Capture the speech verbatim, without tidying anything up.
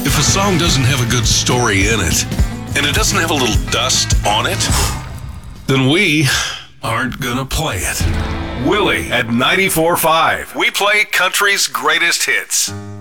If a song doesn't have a good story in it, and it doesn't have a little dust on it, then we aren't gonna play it. Willie at ninety-four point five. We play country's greatest hits.